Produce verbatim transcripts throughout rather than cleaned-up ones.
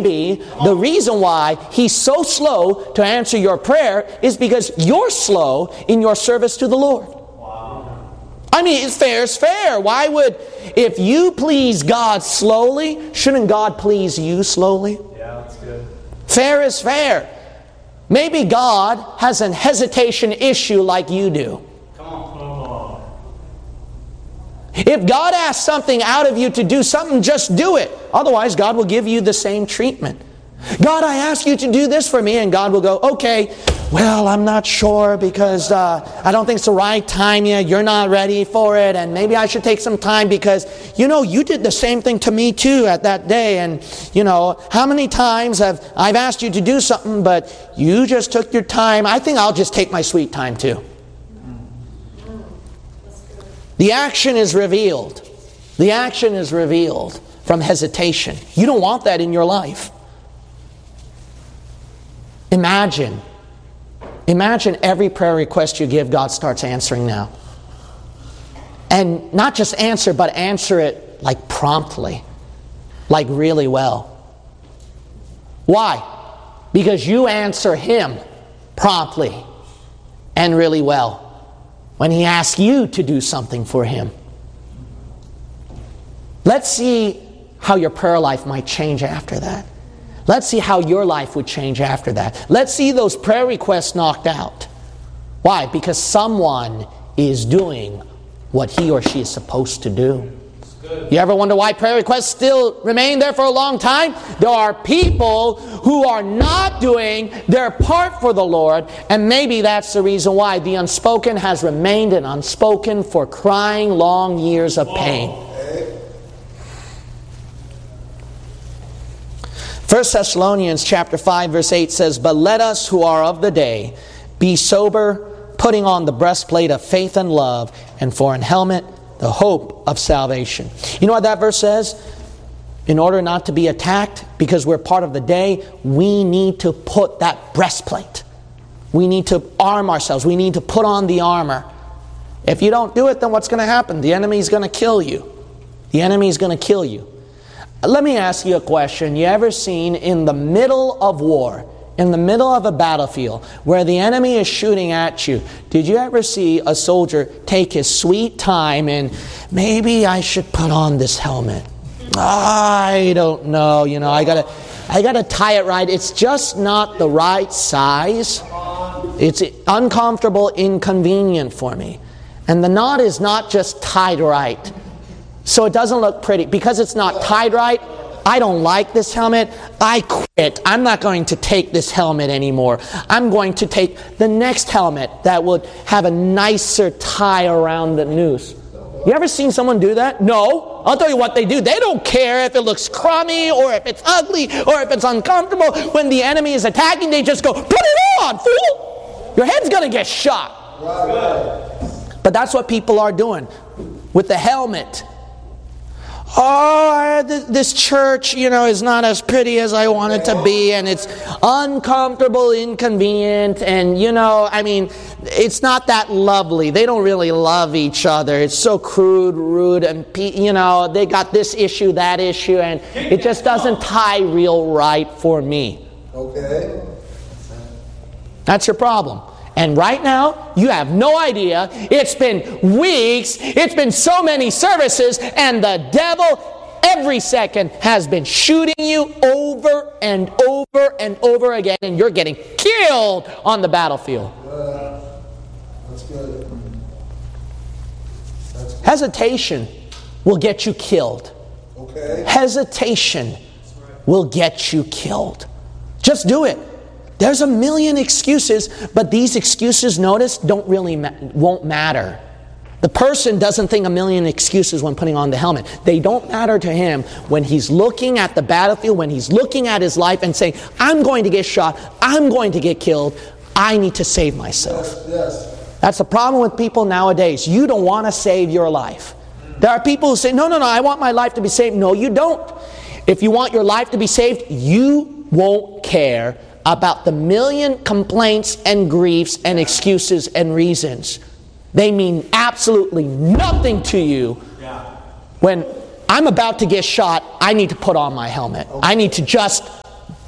maybe the reason why He's so slow to answer your prayer is because you're slow in your service to the Lord. I mean, it's fair is fair. Why would, if you please God slowly, shouldn't God please you slowly? Yeah, that's good. Fair is fair. Maybe God has an hesitation issue like you do. Come on. Come on. If God asks something out of you to do something, just do it. Otherwise, God will give you the same treatment. God, I ask you to do this for me, and God will go, okay, well, I'm not sure because uh, I don't think it's the right time yet. You're not ready for it, and maybe I should take some time because, you know, you did the same thing to me too at that day, and, you know, how many times have I've asked you to do something, but you just took your time. I think I'll just take my sweet time too. The action is revealed. The action is revealed from hesitation. You don't want that in your life. Imagine, imagine every prayer request you give, God starts answering now. And not just answer, but answer it like promptly, like really well. Why? Because you answer Him promptly and really well when He asks you to do something for Him. Let's see how your prayer life might change after that. Let's see how your life would change after that. Let's see those prayer requests knocked out. Why? Because someone is doing what he or she is supposed to do. You ever wonder why prayer requests still remain there for a long time? There are people who are not doing their part for the Lord, and maybe that's the reason why the unspoken has remained an unspoken for crying long years of pain. First Thessalonians chapter five verse eight says, "But let us who are of the day be sober, putting on the breastplate of faith and love, and for an helmet the hope of salvation." You know what that verse says? In order not to be attacked, because we're part of the day, we need to put that breastplate. We need to arm ourselves. We need to put on the armor. If you don't do it, then what's going to happen? The enemy is going to kill you. The enemy is going to kill you. Let me ask you a question. You ever seen in the middle of war, in the middle of a battlefield, where the enemy is shooting at you, did you ever see a soldier take his sweet time and maybe I should put on this helmet? I don't know. You know, I gotta, I gotta tie it right. It's just not the right size. It's uncomfortable, inconvenient for me. And the knot is not just tied right. So it doesn't look pretty. Because it's not tied right, I don't like this helmet. I quit. I'm not going to take this helmet anymore. I'm going to take the next helmet that would have a nicer tie around the noose. You ever seen someone do that? No. I'll tell you what they do. They don't care if it looks crummy or if it's ugly or if it's uncomfortable. When the enemy is attacking, they just go, "Put it on, fool! Your head's going to get shot." But that's what people are doing with the helmet. Oh, this church, you know, is not as pretty as I want it to be, and it's uncomfortable, inconvenient, and, you know, I mean, it's not that lovely. They don't really love each other. It's so crude, rude, and, you know, they got this issue, that issue, and it just doesn't tie real right for me. Okay. That's your problem. And right now, you have no idea. It's been weeks. It's been so many services. And the devil, every second, has been shooting you over and over and over again. And you're getting killed on the battlefield. Uh, that's good. That's good. Hesitation will get you killed. Okay. Hesitation will get you killed. Just do it. There's a million excuses, but these excuses, notice, don't really ma- won't matter. The person doesn't think a million excuses when putting on the helmet. They don't matter to him when he's looking at the battlefield, when he's looking at his life and saying, "I'm going to get shot, I'm going to get killed, I need to save myself." Yes, yes. That's the problem with people nowadays. You don't want to save your life. There are people who say, no, no, no, I want my life to be saved. No, you don't. If you want your life to be saved, you won't care about the million complaints and griefs and excuses and reasons. They mean absolutely nothing to you. When I'm about to get shot, I need to put on my helmet. I need to just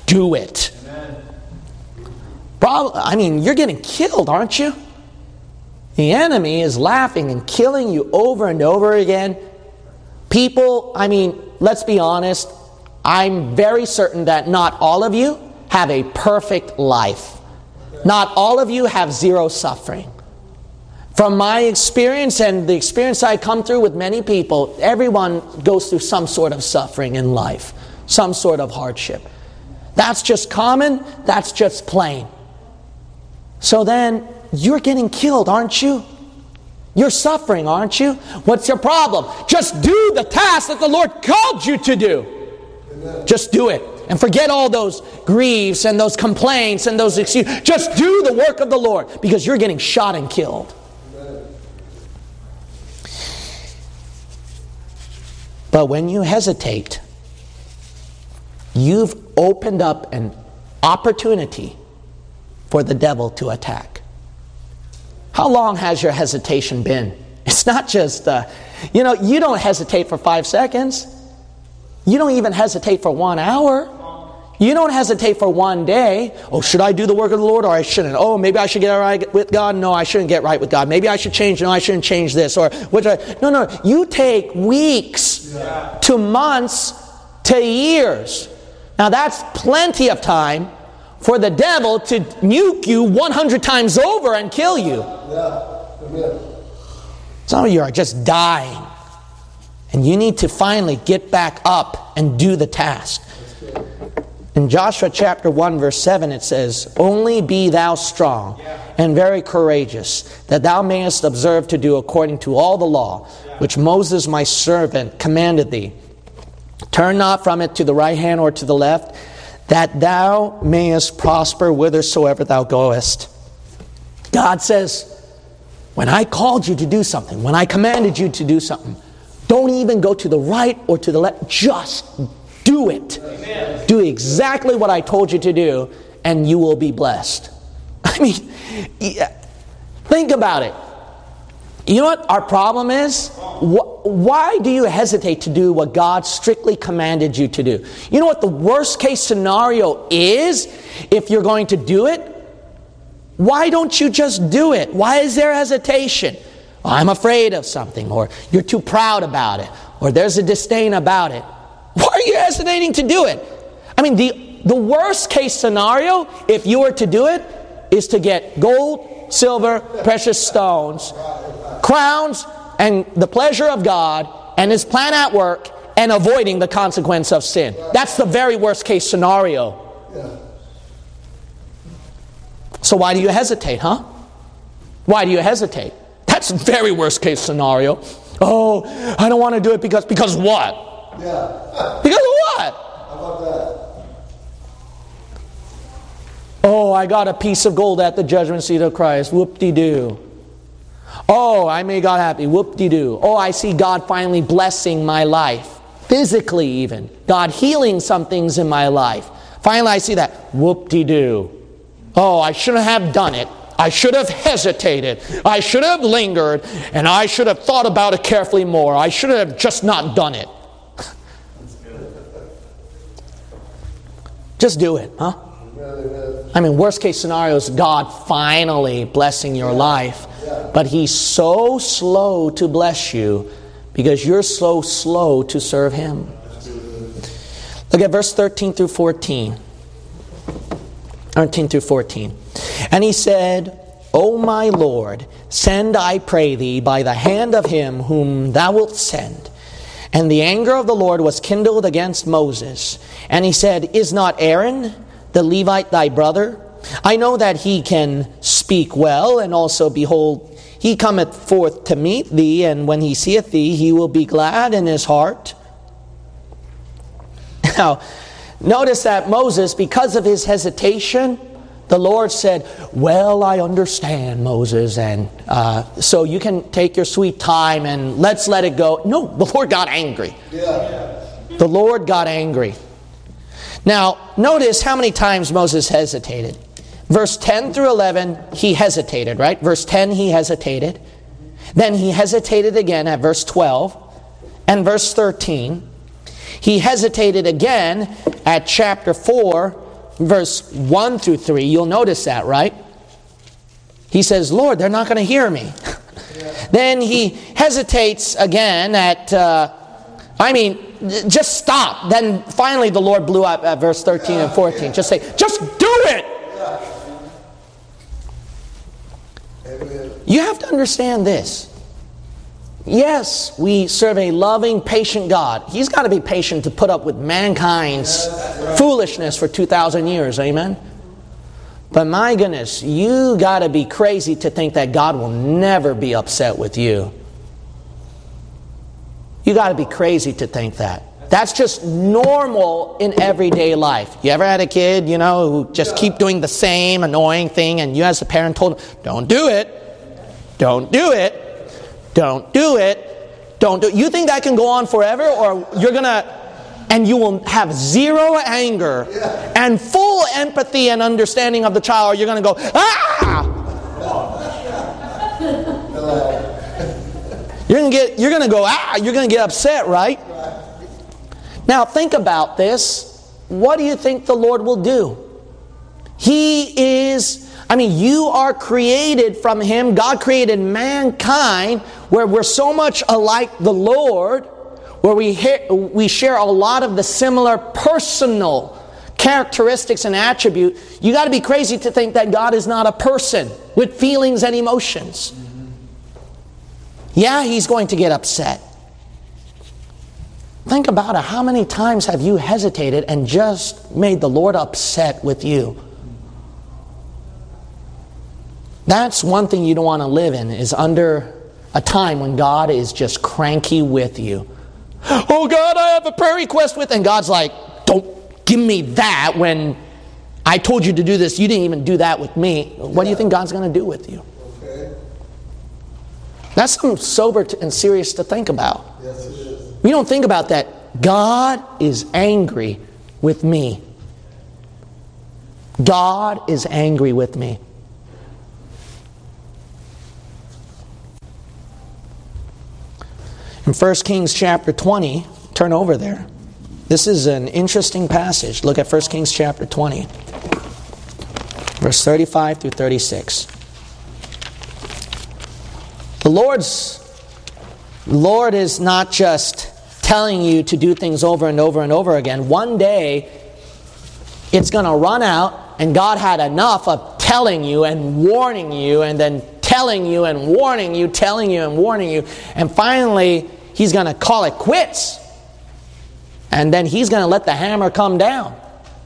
do it. Prob- I mean, you're getting killed, aren't you? The enemy is laughing and killing you over and over again. People, I mean, let's be honest, I'm very certain that not all of you have a perfect life. Not all of you have zero suffering. From my experience and the experience I come through with many people, everyone goes through some sort of suffering in life, some sort of hardship. That's just common, that's just plain. So then, you're getting killed, aren't you? You're suffering, aren't you? What's your problem? Just do the task that the Lord called you to do. Amen. Just do it. And forget all those griefs and those complaints and those excuses. Just do the work of the Lord, because you're getting shot and killed. Amen. But when you hesitate, you've opened up an opportunity for the devil to attack. How long has your hesitation been? It's not just, uh, you know, you don't hesitate for five seconds. You don't even hesitate for one hour. You don't hesitate for one day. Oh, should I do the work of the Lord or I shouldn't? Oh, maybe I should get right with God. No, I shouldn't get right with God. Maybe I should change. No, I shouldn't change this. Or which I, no, no. You take weeks yeah. to months to years. Now that's plenty of time for the devil to nuke you one hundred times over and kill you. Yeah. Amen. Some of you are just dying. And you need to finally get back up and do the task. In Joshua chapter one verse seven it says, "Only be thou strong and very courageous, that thou mayest observe to do according to all the law, which Moses my servant commanded thee. Turn not from it to the right hand or to the left, that thou mayest prosper whithersoever thou goest." God says, when I called you to do something, when I commanded you to do something, don't even go to the right or to the left. Just do it. Amen. Do exactly what I told you to do, and you will be blessed. I mean, yeah, think about it. You know what our problem is? Why do you hesitate to do what God strictly commanded you to do? You know what the worst case scenario is if you're going to do it? Why don't you just do it? Why is there hesitation? Well, I'm afraid of something, or you're too proud about it, or there's a disdain about it. Why are you hesitating to do it? I mean, the, the worst case scenario, if you were to do it, is to get gold, silver, precious stones, crowns, and the pleasure of God, and His plan at work, and avoiding the consequence of sin. That's the very worst case scenario. So why do you hesitate, huh? Why do you hesitate? That's the very worst case scenario. Oh, I don't want to do it because, because what? Yeah. Because of what? How about that? Oh, I got a piece of gold at the judgment seat of Christ. Whoop-de-doo. Oh, I made God happy. Whoop-de-doo. Oh, I see God finally blessing my life. Physically even. God healing some things in my life. Finally I see that. Whoop-de-doo. Oh, I shouldn't have done it. I should have hesitated. I should have lingered. And I should have thought about it carefully more. I should have just not done it. Just do it, huh? I mean, worst case scenario is God finally blessing your life. But He's so slow to bless you because you're so slow to serve Him. Look at verse thirteen through fourteen. thirteen through fourteen. And he said, O my Lord, send, I pray thee, by the hand of him whom thou wilt send. And the anger of the Lord was kindled against Moses. And he said, Is not Aaron the Levite thy brother? I know that he can speak well, and also, behold, he cometh forth to meet thee, and when he seeth thee, he will be glad in his heart. Now, notice that Moses, because of his hesitation, the Lord said, well, I understand, Moses, and uh, so you can take your sweet time and let's let it go. No, the Lord got angry. Yeah. The Lord got angry. Now, notice how many times Moses hesitated. Verse ten through eleven, he hesitated, right? Verse ten, he hesitated. Then he hesitated again at verse twelve. And verse thirteen. He hesitated again at chapter four, verse one through three, you'll notice that, right? He says, Lord, they're not going to hear me. Yeah. Then he hesitates again at, uh, I mean, just stop. Then finally the Lord blew up at verse thirteen and fourteen. Just say, just do it. You have to understand this. Yes, we serve a loving, patient God. He's got to be patient to put up with mankind's foolishness for two thousand years. Amen? But my goodness, you got to be crazy to think that God will never be upset with you. You got to be crazy to think that. That's just normal in everyday life. You ever had a kid, you know, who just keep doing the same annoying thing, and you as a parent told them, don't do it. Don't do it. Don't do it. Don't do it. You think that can go on forever, or you're going to, and you will have zero anger and full empathy and understanding of the child, or you're going to go, ah! You're going to get, you're going to go, ah! You're going to get upset, right? Now think about this. What do you think the Lord will do? He is, I mean, you are created from Him. God created mankind where we're so much alike the Lord, where we hear, we share a lot of the similar personal characteristics and attributes. You got to be crazy to think that God is not a person with feelings and emotions. Yeah, He's going to get upset. Think about it. How many times have you hesitated and just made the Lord upset with you? That's one thing you don't want to live in, is under a time when God is just cranky with you. Oh God, I have a prayer request with, and God's like, don't give me that when I told you to do this. You didn't even do that with me. What do you think God's going to do with you? Okay. That's something sober and serious to think about. Yes, it is. We don't think about that. God is angry with me. God is angry with me. In First Kings chapter twenty, turn over there. This is an interesting passage. Look at First Kings chapter twenty, verse thirty-five through thirty-six. The Lord's Lord is not just telling you to do things over and over and over again. One day, it's going to run out, and God had enough of telling you and warning you, and then telling you and warning you, telling you and warning you, and finally, He's going to call it quits. And then He's going to let the hammer come down.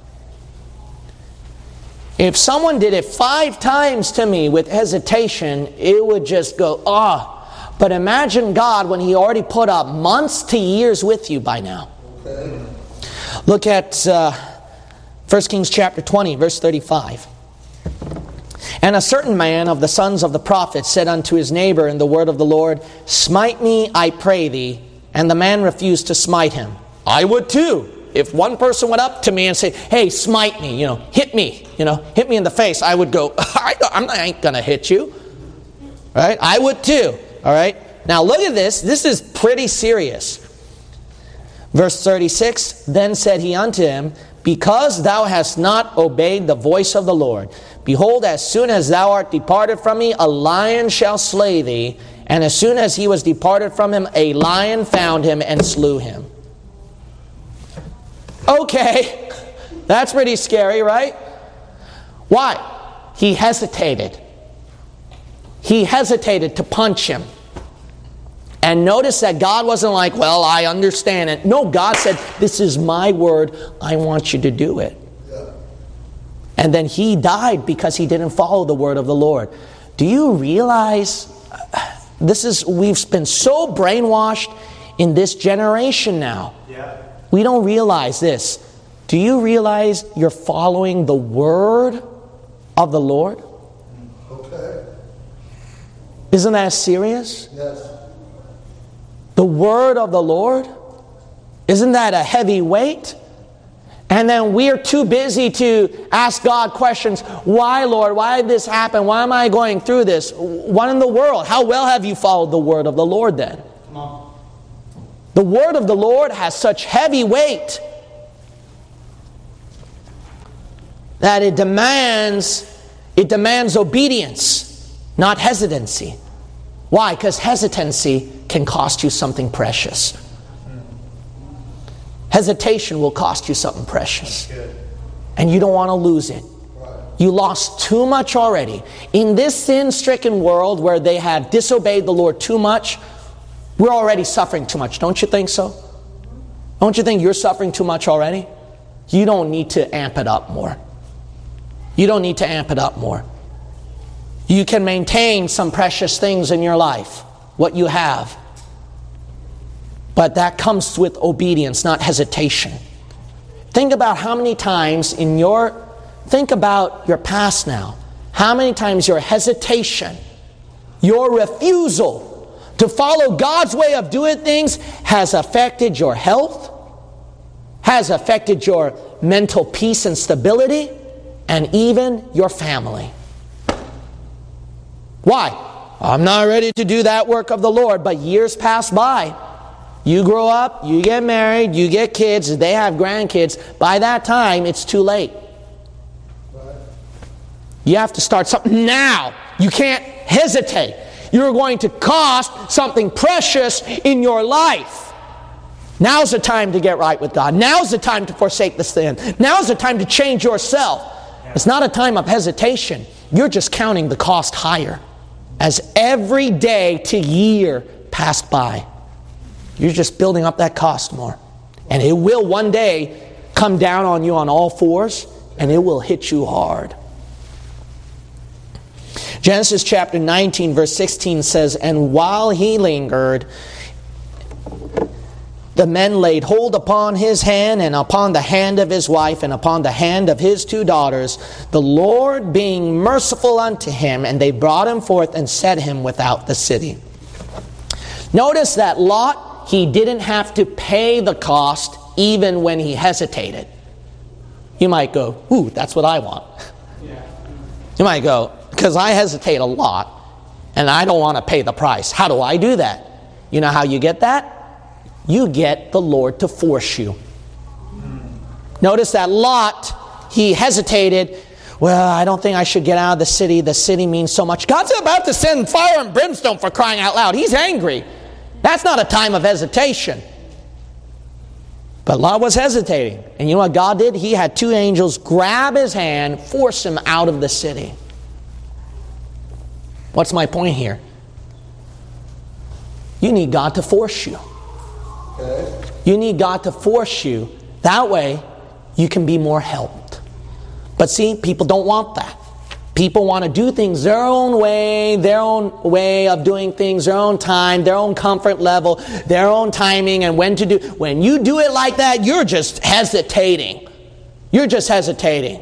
If someone did it five times to me with hesitation, it would just go, ah. Oh. But imagine God when He already put up months to years with you by now. Okay. Look at uh, First Kings chapter twenty, verse thirty-five. And a certain man of the sons of the prophets said unto his neighbor in the word of the Lord, smite me, I pray thee. And the man refused to smite him. I would too. If one person went up to me and said, hey, smite me, you know, hit me, you know, hit me in the face, I would go, I, I'm, I ain't going to hit you. Right? I would too. All right? Now look at this. This is pretty serious. Verse thirty-six, then said he unto him, because thou hast not obeyed the voice of the Lord, behold, as soon as thou art departed from me, a lion shall slay thee. And as soon as he was departed from him, a lion found him and slew him. Okay, that's pretty scary, right? Why? He hesitated. He hesitated to punch him. And notice that God wasn't like, well, I understand it. No, God said, this is my word. I want you to do it. Yeah. And then he died because he didn't follow the word of the Lord. Do you realize this is, we've been so brainwashed in this generation now. Yeah. We don't realize this. Do you realize you're following the word of the Lord? Okay. Isn't that serious? Yes. The word of the Lord? Isn't that a heavy weight? And then we're too busy to ask God questions. Why, Lord? Why did this happen? Why am I going through this? What in the world? How well have you followed the word of the Lord then? Come on. The word of the Lord has such heavy weight. that it demands, it demands obedience, not hesitancy. Why? Because hesitancy can cost you something precious. Hesitation will cost you something precious. And you don't want to lose it. You lost too much already. In this sin-stricken world where they have disobeyed the Lord too much, we're already suffering too much. Don't you think so? Don't you think you're suffering too much already? You don't need to amp it up more. You don't need to amp it up more. You can maintain some precious things in your life, what you have. But that comes with obedience, not hesitation. Think about how many times in your, think about your past now. How many times your hesitation, your refusal to follow God's way of doing things has affected your health, has affected your mental peace and stability, and even your family. Why? I'm not ready to do that work of the Lord, but years pass by. You grow up, you get married, you get kids, they have grandkids. By that time, it's too late. You have to start something now. You can't hesitate. You're going to cost something precious in your life. Now's the time to get right with God. Now's the time to forsake the sin. Now's the time to change yourself. It's not a time of hesitation. You're just counting the cost higher. As every day to year passed by, you're just building up that cost more. And it will one day come down on you on all fours, and it will hit you hard. Genesis chapter nineteen verse sixteen says, "And while he lingered, the men laid hold upon his hand and upon the hand of his wife and upon the hand of his two daughters, the Lord being merciful unto him, and they brought him forth and set him without the city." Notice that Lot, he didn't have to pay the cost even when he hesitated. You might go, ooh, that's what I want. You might go, because I hesitate a lot and I don't want to pay the price. How do I do that? You know how you get that? You get the Lord to force you. Notice that Lot, he hesitated. Well, I don't think I should get out of the city. The city means so much. God's about to send fire and brimstone, for crying out loud. He's angry. That's not a time of hesitation. But Lot was hesitating. And you know what God did? He had two angels grab his hand, force him out of the city. What's my point here? You need God to force you. Okay. You need God to force you. That way, you can be more helped. But see, people don't want that. People want to do things their own way, their own way of doing things, their own time, their own comfort level, their own timing, and when to do. When you do it like that, you're just hesitating. You're just hesitating.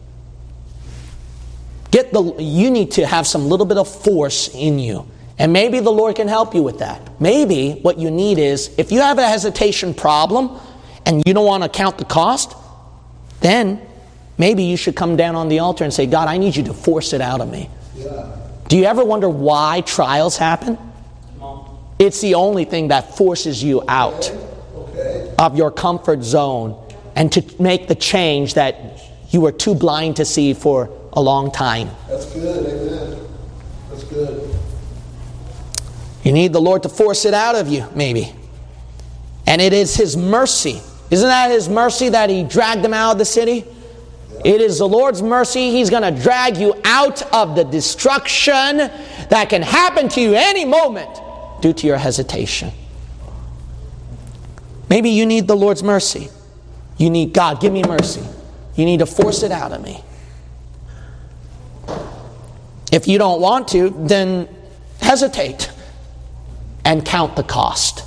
Get the. You need to have some little bit of force in you. And maybe the Lord can help you with that. Maybe what you need is, if you have a hesitation problem and you don't want to count the cost, then maybe you should come down on the altar and say, God, I need you to force it out of me. Yeah. Do you ever wonder why trials happen? No. It's the only thing that forces you out Okay. of your comfort zone and to make the change that you were too blind to see for a long time. That's good. Amen. That's good. You need the Lord to force it out of you, maybe. And it is His mercy. Isn't that His mercy that He dragged them out of the city? It is the Lord's mercy. He's going to drag you out of the destruction that can happen to you any moment due to your hesitation. Maybe you need the Lord's mercy. You need, God, give me mercy. You need to force it out of me. If you don't want to, then hesitate and count the cost.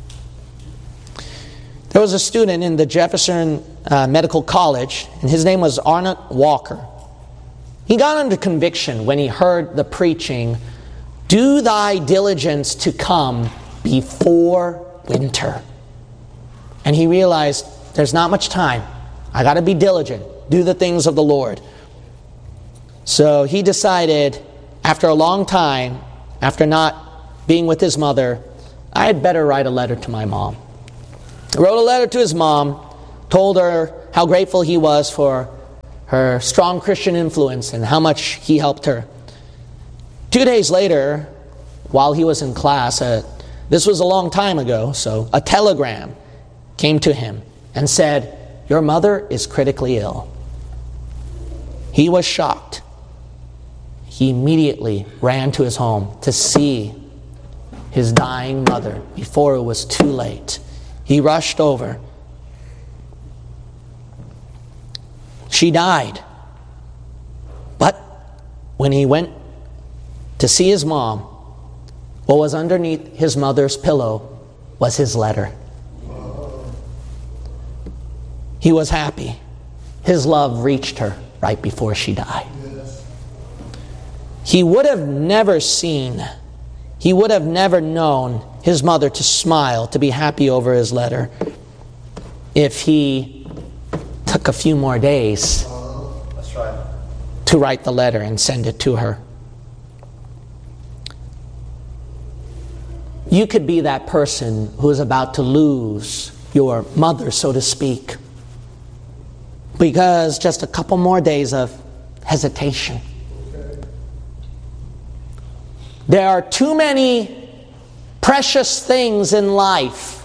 There was a student in the Jefferson uh, Medical College, and his name was Arnott Walker. He got under conviction when he heard the preaching, "Do thy diligence to come before winter." And he realized, there's not much time. I got to be diligent, do the things of the Lord. So he decided, after a long time, after not being with his mother, I had better write a letter to my mom. He wrote a letter to his mom, told her how grateful he was for her strong Christian influence and how much he helped her. Two days later, while he was in class, uh, this was a long time ago, so a telegram came to him and said, "Your mother is critically ill." He was shocked. He immediately ran to his home to see his dying mother before it was too late. He rushed over. She died. But when he went to see his mom, what was underneath his mother's pillow was his letter. He was happy. His love reached her right before she died. He would have never seen, he would have never known his mother to smile, to be happy over his letter, if he took a few more days That's right. to write the letter and send it to her. You could be that person who is about to lose your mother, so to speak, because just a couple more days of hesitation. There are too many precious things in life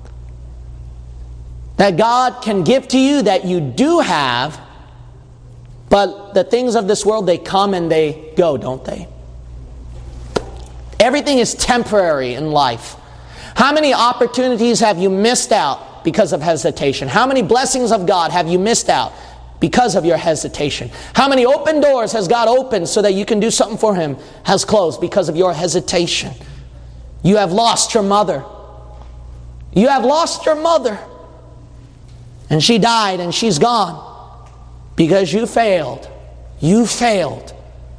that God can give to you that you do have, but the things of this world, they come and they go, don't they? Everything is temporary in life. How many opportunities have you missed out because of hesitation? How many blessings of God have you missed out because of your hesitation? How many open doors has God opened so that you can do something for Him has closed because of your hesitation? You have lost your mother. You have lost your mother. And she died and she's gone because you failed. You failed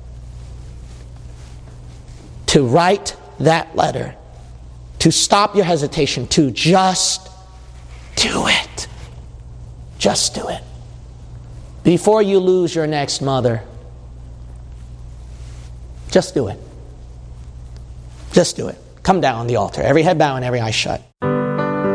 to write that letter, to stop your hesitation, to just do it. Just do it. Before you lose your next mother, just do it. Just do it. Come down on the altar. Every head bowed and every eye shut.